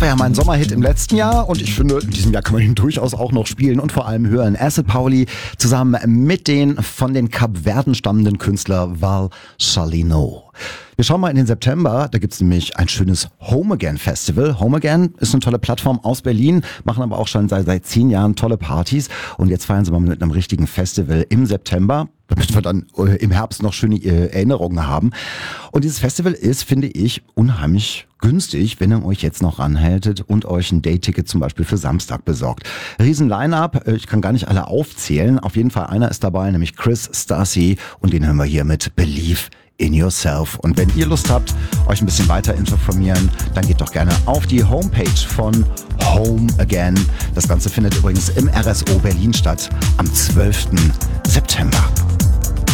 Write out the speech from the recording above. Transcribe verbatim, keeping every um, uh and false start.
ja mein Sommerhit im letzten Jahr und ich finde, in diesem Jahr kann man ihn durchaus auch noch spielen und vor allem hören. Acid Pauli zusammen mit den von den Kapverden stammenden Künstler Val Salino. Wir schauen mal in den September, da gibt's nämlich ein schönes Home Again Festival. Home Again ist eine tolle Plattform aus Berlin, machen aber auch schon seit, seit zehn Jahren tolle Partys und jetzt feiern sie mal mit einem richtigen Festival im September, damit wir dann äh, im Herbst noch schöne äh, Erinnerungen haben. Und dieses Festival ist, finde ich, unheimlich günstig, wenn ihr euch jetzt noch ranhältet und euch ein Dayticket zum Beispiel für Samstag besorgt. Riesen Line-Up, ich kann gar nicht alle aufzählen. Auf jeden Fall einer ist dabei, nämlich Chris Stassi und den hören wir hier mit Believe in Yourself. Und wenn ihr Lust habt, euch ein bisschen weiter informieren, dann geht doch gerne auf die Homepage von Home Again. Das Ganze findet übrigens im R S O Berlin statt am zwölften September.